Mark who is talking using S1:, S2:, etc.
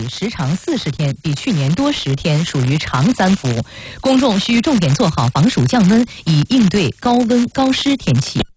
S1: 时长40天，比去年多10天，属于长三伏。公众需重点做好防暑降温，以应对高温高湿天气。